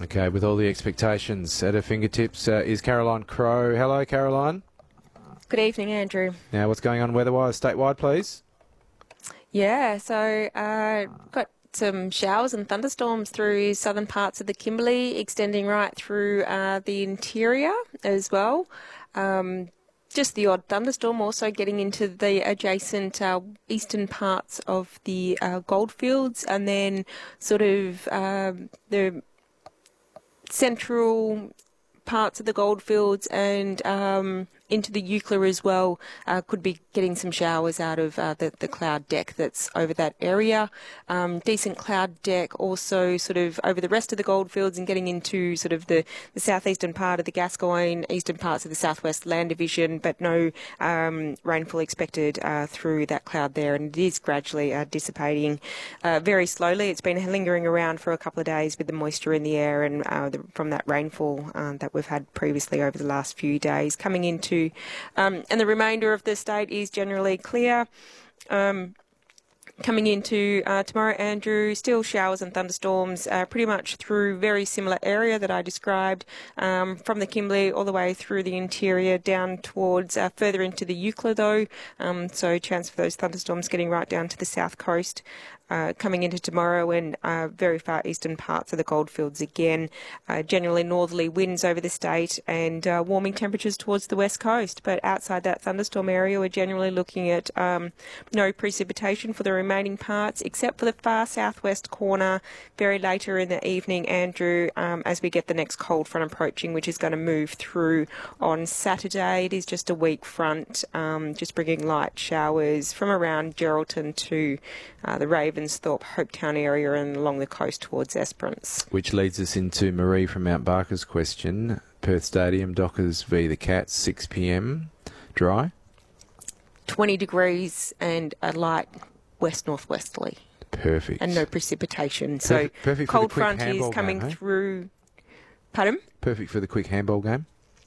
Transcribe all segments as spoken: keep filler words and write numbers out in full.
Okay, with all the expectations at her fingertips uh, is Caroline Crowe. Hello, Caroline. Good evening, Andrew. Now, what's going on weather-wise statewide, please? Yeah, so uh, got some showers and thunderstorms through southern parts of the Kimberley, extending right through uh, the interior as well. Um, just the odd thunderstorm also getting into the adjacent uh, eastern parts of the uh, goldfields, and then sort of um, the central parts of the goldfields and um, into the Eucla as well. Uh, could be getting some showers out of uh, the, the cloud deck that's over that area. Um, decent cloud deck also sort of over the rest of the goldfields and getting into sort of the, the southeastern part of the Gascoyne, eastern parts of the southwest land division, but no um, rainfall expected uh, through that cloud there, and it is gradually uh, dissipating uh, very slowly. It's been lingering around for a couple of days with the moisture in the air and uh, the, from that rainfall uh, that we've had previously over the last few days coming into Um, and the remainder of the state is generally clear. Um, coming into uh, tomorrow, Andrew, still showers and thunderstorms uh, pretty much through very similar area that I described, um, from the Kimberley all the way through the interior down towards uh, further into the Eucla though. Um, so chance for those thunderstorms getting right down to the south coast. Uh, coming into tomorrow and uh, very far eastern parts of the goldfields again. Uh, generally northerly winds over the state and uh, warming temperatures towards the west coast. But outside that thunderstorm area, we're generally looking at um, no precipitation for the remaining parts, except for the far southwest corner very later in the evening, Andrew, um, as we get the next cold front approaching, which is going to move through on Saturday. It is just a weak front, um, just bringing light showers from around Geraldton to uh, the Ravensthorpe, Hopetown area and along the coast towards Esperance. Which leads us into Marie from Mount Barker's question. Perth Stadium, Dockers v the Cats, six p m. Dry? twenty degrees and a light west-northwesterly. Perfect. And no precipitation. Perfect, so perfect cold for the quick front is coming game, hey? through. Pardon? Perfect for the quick handball game?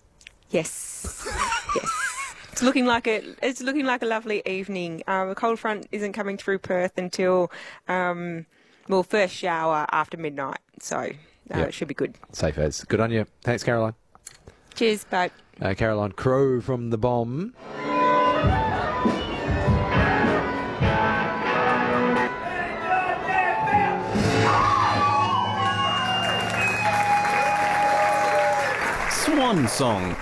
Yes. Yes. It's looking like a it's looking like a lovely evening. Um, the cold front isn't coming through Perth until um, well, first shower after midnight, so uh, Yep. it should be good. Safe as. Good on you. Thanks, Caroline. Cheers, bye. Uh, Caroline Crowe from The Bomb. Swan Song.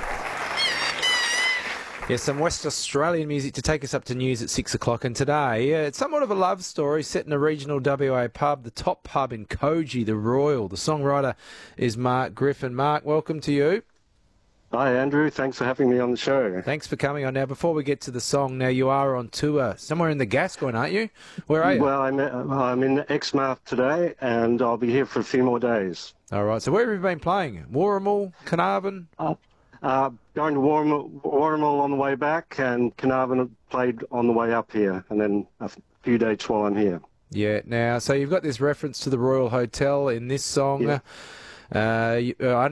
Yes, some West Australian music to take us up to news at six o'clock. And today, uh, it's somewhat of a love story set in a regional W A pub, the top pub in Koji, the Royal. The songwriter is Mark Griffin. Mark, welcome to you. Hi, Andrew. Thanks for having me on the show. Thanks for coming on. Now, before we get to the song, now you are on tour somewhere in the Gascoyne, aren't you? Where are you? Well, I'm, I'm in Exmouth today, and I'll be here for a few more days. All right. So where have you been playing? Warrnambool, Carnarvon? Uh, uh, going to Warrnambool, Warrnambool on the way back, and Carnarvon played on the way up here, and then a few dates while I'm here. Yeah. Now, so you've got this reference to the Royal Hotel in this song. Yeah. Uh, you, uh, I